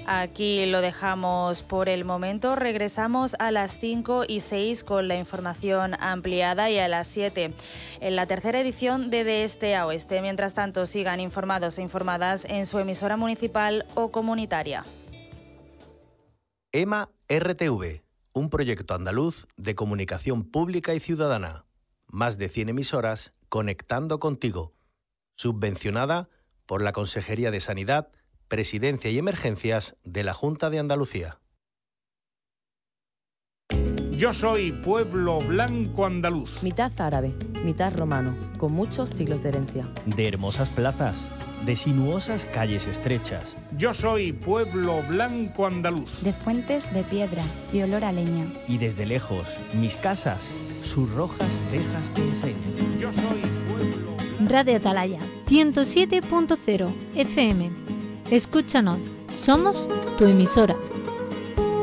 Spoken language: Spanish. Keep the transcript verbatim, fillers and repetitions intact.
Aquí lo dejamos por el momento. Regresamos a las cinco y seis con la información ampliada y a las siete en la tercera edición de De Este a Oeste. Mientras tanto, sigan informados e informadas en su emisora municipal o comunitaria. EMA R T V, un proyecto andaluz de comunicación pública y ciudadana. Más de cien emisoras conectando contigo. Subvencionada por la Consejería de Sanidad, Presidencia y Emergencias de la Junta de Andalucía. Yo soy pueblo blanco andaluz. Mitad árabe, mitad romano, con muchos siglos de herencia. De hermosas plazas, de sinuosas calles estrechas. Yo soy pueblo blanco andaluz. De fuentes de piedra y olor a leña. Y desde lejos, mis casas, sus rojas tejas te enseñan. Yo soy pueblo... Radio Atalaya, ciento siete punto cero F M. Escúchanos, somos tu emisora.